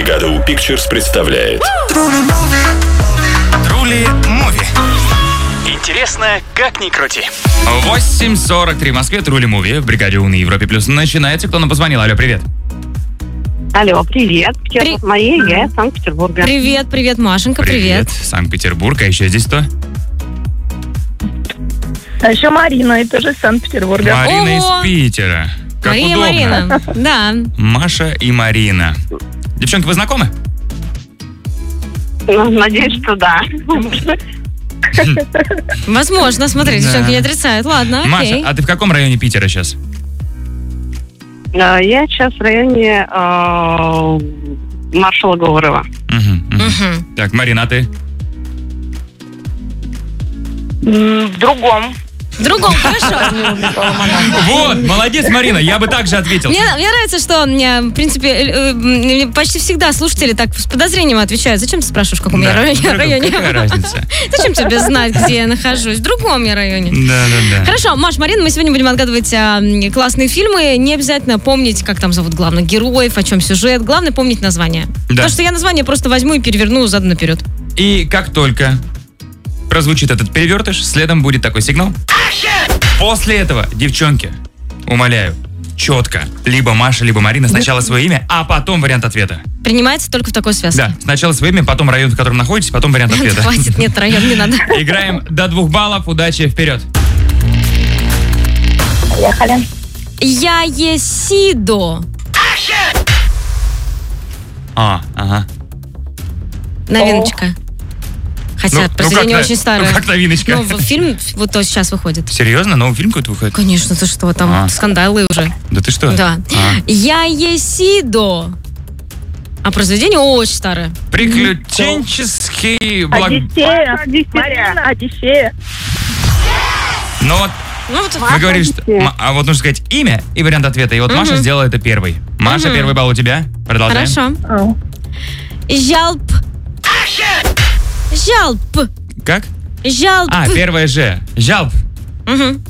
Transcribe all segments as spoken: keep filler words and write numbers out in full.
Бригада У Pictures представляет Трули Муви. Интересно, как ни крути. восемь сорок три в Москве. Трули Муви в Бригаде У на Европе Плюс начинается. Кто нам позвонил? Алло, привет. Алло, привет. Меня При- зовут Мария, я из Санкт-Петербурга. Привет, привет, Машенька, привет. Санкт-Петербург. А еще здесь кто? А еще Марина, и тоже из Санкт-Петербурга. Марина Ого! из Питера. Как Мария, удобно. Марина. Да. Маша и Марина. Девчонки, вы знакомы? Ну, надеюсь, что да. Возможно, смотри, Да. девчонки не отрицают. Ладно, Маша, окей. а ты в каком районе Питера сейчас? А, Я сейчас в районе э, маршала Говорова. Мгм, мгм. Мгм. Так, Марина, а ты? М, В другом. В другом, хорошо. Вот, молодец, Марина, я бы так же ответил. Мне, мне нравится, что, э, в принципе, э, э, почти всегда слушатели так с подозрением отвечают. Зачем ты спрашиваешь, в каком я Да, районе? ну, районе? какая разница? Зачем тебе знать, где я нахожусь? В другом я районе. Да, да, да. Хорошо, Маш, Марина, мы сегодня будем отгадывать а, м, классные фильмы. Не обязательно помнить, как там зовут главных героев, о чем сюжет. Главное помнить название. Да. Потому что я название просто возьму и переверну задом наперед. И как только прозвучит этот перевертыш, следом будет такой сигнал. После этого, девчонки, умоляю, четко, либо Маша, либо Марина, сначала свое имя, а потом вариант ответа. Принимается только в такой связке. Да, сначала свое имя, потом район, в котором находитесь, потом вариант ответа. Хватит, нет, район не надо. Играем до двух баллов, удачи, вперед. Поехали. Я Есидо. А, ага. Новиночка. Хотя Ну, ну произведение как на- очень старое. ну как новиночка? Ну, в- фильм вот то сейчас выходит. Серьезно? Новый фильм какой-то выходит? Конечно, ты что, там А. скандалы уже. Да ты что? Да. А. Я Есидо. А произведение очень старое. Приключенческий блок... Одиссея. Марина, Одиссея. Ну вот, Ну вот, вы говорите, что... М- А вот нужно сказать имя и вариант ответа. И вот Маша сделала это первый. Маша, Мгм. первый балл у тебя. Продолжаем. хорошо. А. Жалп. Жалп. Как? Жалп. А, первое же. Жалп. Мгм.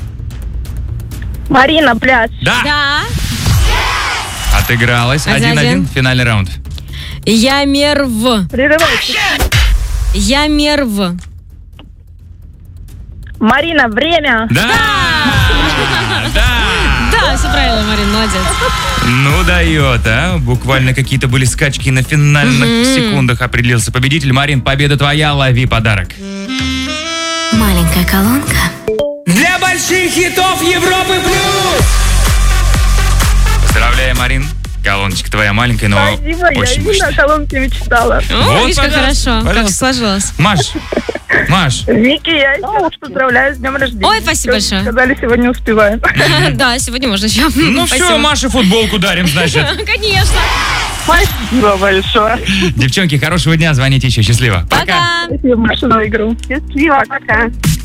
Марина, пляж. Да. Да. Отыгралась. Один-один. Один-один. Финальный раунд. Я мерв. Прерывайте. Я мерв. Марина, время. Да! Да! Да, все правильно, Марин, молодец. Ну дает, а? Буквально какие-то были скачки на финальных Мгм. секундах. Определился победитель. Марин, победа твоя. Лови подарок. Маленькая колонка. Для больших хитов Европы плюс! Поздравляю, Марин. Колоночка твоя маленькая, но Спасибо, я очень именно о мощная. колонке мечтала. О, Вот, видишь, как пожалуйста, хорошо, как пожалуйста. сложилось. Маш, Маш, Вики, я еще раз поздравляю с днем рождения. Ой, спасибо Как большое. Сказали, сегодня успеваем. Да, сегодня можно еще. ну все, Спасибо. Маше футболку дарим, значит. Конечно. Спасибо большое. Девчонки, хорошего дня, звоните еще, счастливо. Пока. Спасибо, Маша, на игру. Счастливо, пока.